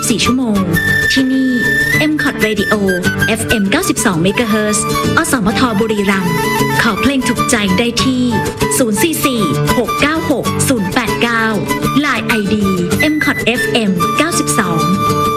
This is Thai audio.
24 ชั่วโมงที่นี่ MCOT Radio FM 92 MHz อสมทบุรีรัมย์ขอเพลงถูกใจได้ที่044 696 089 Line ID MCOT FM 92